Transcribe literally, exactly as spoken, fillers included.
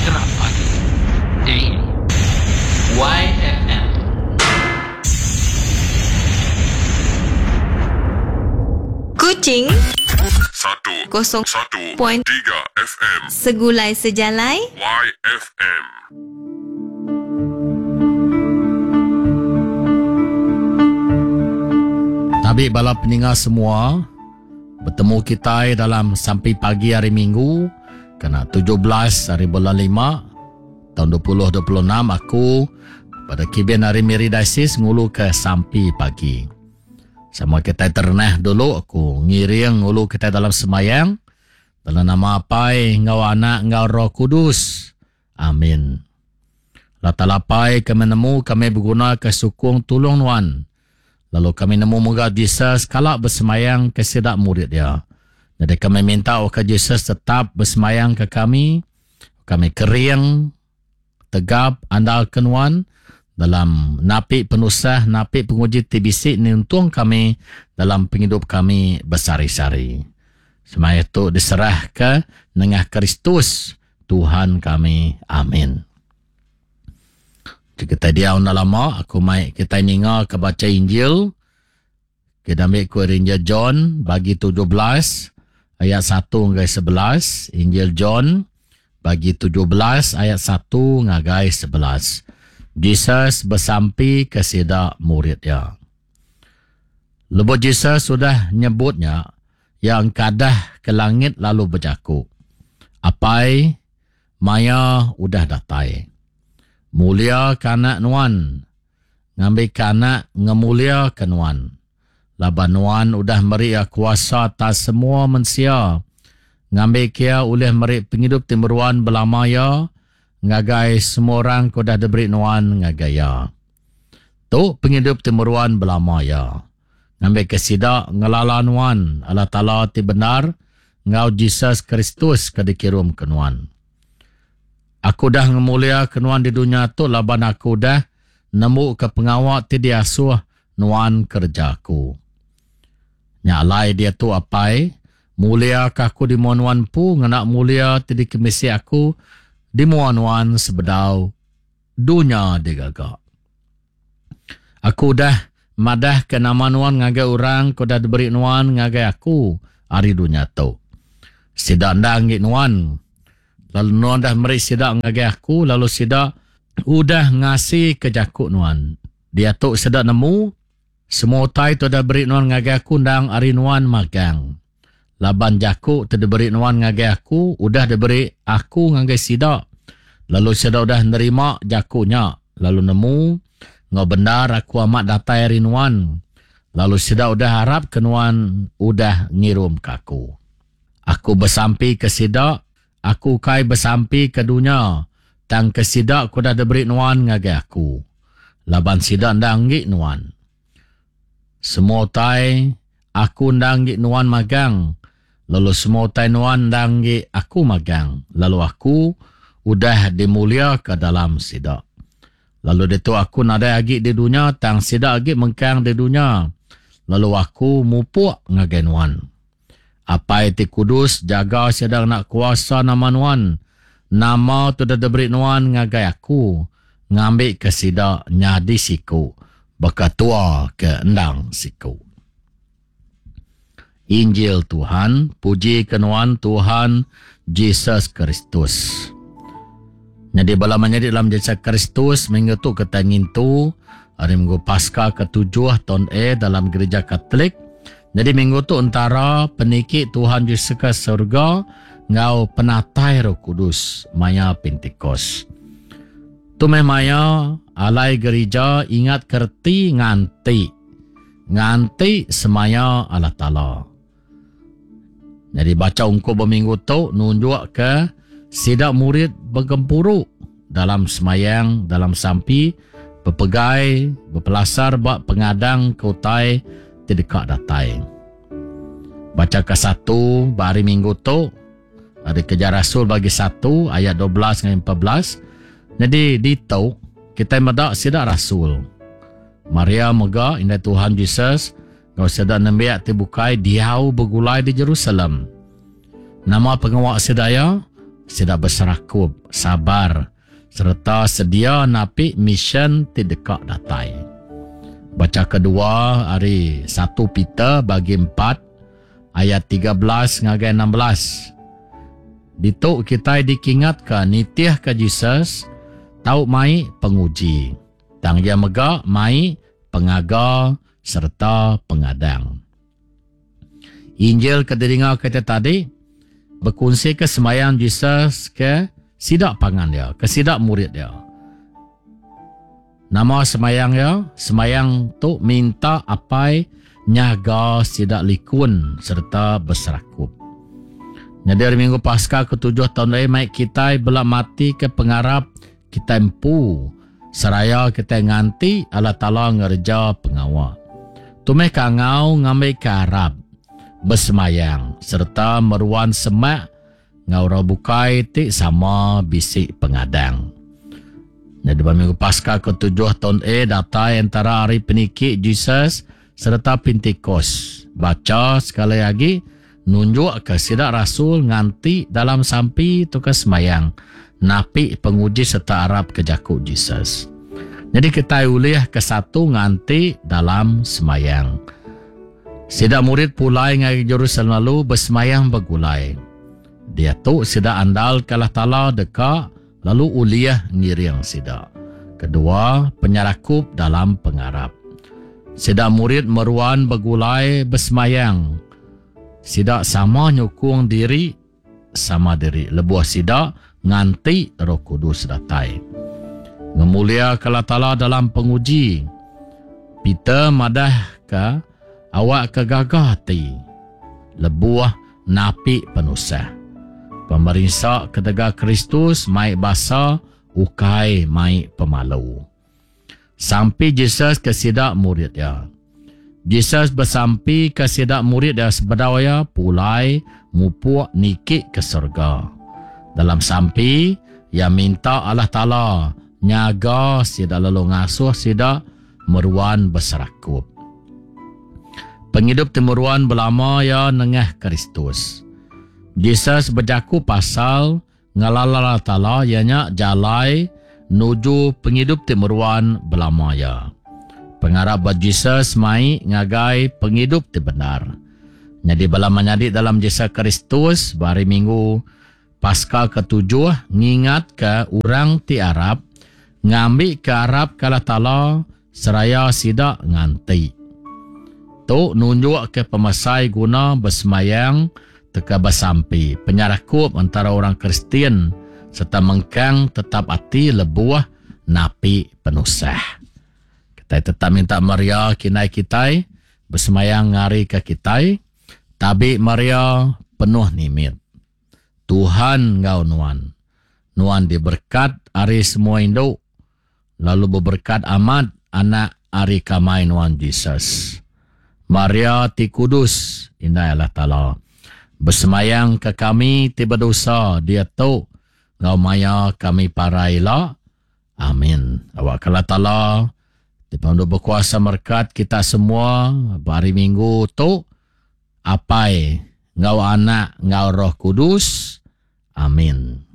Kegelapan di Y F M. Kucing Satu kosong Satu Point Tiga F M. Segulai sejalai Y F M. Tabik bala pendengar semua, bertemu kita dalam sampai pagi hari Minggu kena tujuh belas hari bulan lima tahun dua ribu dua puluh enam. Aku pada Kibian hari Meridasis ngulu ke sampai pagi. Sama kita ternah dulu aku ngiring ngulu kita dalam semayang dalam nama apai ngau anak ngau Roh Kudus. Amin. Latalapai kami nemu kami berguna ke sukung tulung nuan. Lalu kami nemu moga Jesus kalak bersemayang ke sidak murid dia. Jadi kami minta ke Jesus tetap bersemayang ke kami. Kami kering, tegap, andal kenuan dalam napik penusah, napik penguji T B C nintung kami dalam penghidup kami bersari-sari. Semua itu diserah ke nengah Kristus Tuhan kami. Amin. Kita dia unda lama aku mai kita ninga ke baca Injil. Kita ambil ku Injil John bagi tujuh belas ayat satu hingga sebelas. Injil John bagi tujuh belas ayat satu hingga sebelas. Jesus bersampai ke sidak murid dia. Lepas Jesus sudah nyebutnya yang kadah ke langit lalu berjakuk. Apai maya udah datai. Mulia kanak nuan. Ngambil kanak ngemulia ke nuan. Laban nuan udah meri kuasa atas semua manusia. Ngambil kia oleh meri penghidup timburuan belamaya. Ngagai semua orang ko dah diberi nuan ngagaya. Tu penghidup timburuan belamaya. Ngambil kesidak ngelala nuan. Allah Ta'ala ti benar. Ngau Jesus Kristus ke dikirum ke nuan. Aku dah ngemulia ke nuan di dunia tu laban aku dah nemu ke pengawak ti dia asuh nuan kerjaku. Nyalai dia tu apai, mulia ke aku di nuan pu, ngenak mulia ti di kemisi aku di nuan sebedau dunia digagak. Aku dah madah ke nama nuan ngagai orang, ku dah diberi nuan ngagai aku hari dunia tu. Sidak ndangi nuan. Lalu nuan dah meri sidak ngagai aku, lalu sidak udah ngasih ke jakuk nuan. Dia tu sidak nemu, semua tai tu dah beri nuan ngagai aku, ndang hari nuan magang. Laban jakuk tu diberi nuan ngagai aku, udah diberi aku ngagai sidak. Lalu sidak udah nerima jakuknya. Lalu nemu, ngau benar aku amat datai hari nuan. Lalu sidak udah harap ke nuan, udah ngirum ke aku. Aku bersampai ke sidak, aku kai bersampai ke dunia. Tang ke sidak ku dah diberi nuan ngagai aku. Laban sidak ndanggi nuan. Semua tai aku ndanggi nuan magang. Lalu semua tai nuan ndanggi aku magang. Lalu aku udah dimulia ke dalam sidak. Lalu itu aku nadai agi di dunia. Tang sidak agi mengkang di dunia. Lalu aku mupuk ngagai nuan. Apa itu kudus jaga sedang nak kuasa nama nuan. Nama tu dah diberi nuan ngagai aku. Ngambil ke sidak nyadi siku. Bakatua ke endang siku. Injil Tuhan. Puji ke nuan Tuhan Jesus Kristus. Jadi bala menjadi dalam Jesus Kristus. Minggu tu ketangin tu. Hari Minggu Paskah ketujuh tahun E dalam gereja Katolik. Jadi minggu tu antara penikik Tuhan Yesus ke surga ngau penatai Roh Kudus maya Pentekos. Tu maya alai gereja ingat kerti nganti. Nganti semaya Allah Ta'ala. Jadi baca ungkup berminggu tu nunjuk ke sidak murid bergempuru dalam semayang, dalam sampi, berpegai, berpelasar, buat pengadang kautai dekat datai. Baca ke satu hari minggu tu ada Kerja Rasul bagi satu ayat dua belas dan empat belas. Jadi di tu kita medak sidak Rasul. Maria mega indah Tuhan Yesus kau sidak nembiak tibukai diau bergulai di Jerusalem. Nama pengawak sedaya sida berserakup, sabar, serta sedia napi mission ti dekak datai. Baca kedua hari satu Peter bagi empat ayat tiga belas ngagai enam belas. Dituk kita dikingatkan nitiah ke Jesus tau mai penguji. Tang dia megak mai pengaga serta pengadang. Injil kederinga kita tadi berkongsi ke semayang Jesus ke sidak pangan dia, ke sidak murid dia. Nama semayang dia, semayang tu minta apai nyaga sidak likun serta berserakup. Jadi hari minggu Paskah ketujuh tahun ini, mai kita belak mati ke pengarap kita empu seraya kita nganti Allah Ta'ala ngerja pengawal. Tumeh kangau ngambil ke Arab bersemayang serta meruan semak ngau bukai ti sama bisik pengadang. Jadi pada minggu Paskah ketujuh tahun E datai antara hari penikik Jesus serta Pentikos. Baca sekali lagi nunjuk ke sidak Rasul nganti dalam sampi tu ke semayang napi penguji serta Arab kejakuk Jesus. Jadi kita uliah ke satu nganti dalam semayang. Sidak murid pulai ngai Jerusalem lalu bersemayang bergulai. Dia tu sidak andal kalah tala deka lalu uliah ngiring sidak. Kedua, penyerakup dalam pengarap. Sidak murid meruan bergulai bersemayang. Sidak sama nyukung diri sama diri. Lebuah sidak nganti Roh Kudus datai. Ngemulia kalah tala dalam penguji. Peter madah ke awak kegagah hati. Lebuah napi penusah. Pemerintah kedega Kristus mai basa ukai mai pemalu. Sampai Jesus ke sidak murid dia. Jesus bersampi ke sidak murid dia sebedawaya pulai mupuk nikik ke surga. Dalam sampi ia minta Allah Ta'ala nyaga sidak lalu ngasuh sidak meruan berserakup. Penghidup temuruan belama ya nengah Kristus. Jesus berjaku pasal ngalala Ta'ala ianya jalai nuju penghidup temuruan belama ya. Pengarap buat Jesus mai ngagai penghidup te benar. Jadi belama nyadi dalam Jesus Kristus hari minggu Paskah ketujuh ngingat ke orang ti Arab ngambil ke Arab kala Ta'ala seraya sidak nganti. Tu nunjuk ke pemasai guna bersemayang teka bersampi. Penyerakup antara orang Kristian serta mengkang tetap hati lebuah napi penusah. Kita tetap minta Maria kinai kitai bersemayang ngari ke kitai. Tapi Maria penuh nimit. Tuhan ngau nuan. Nuan diberkat hari semua induk. Lalu berberkat amat anak hari kamai nuan Jesus. Maria ti kudus indah Allah Ta'ala. Bersemayang ke kami tiba dosa dia tu ngau maya kami paraila. Amin. Awak Allah Ta'ala tiba berkuasa berkat kita semua hari minggu tu apai ngau anak ngau Roh Kudus. Amin.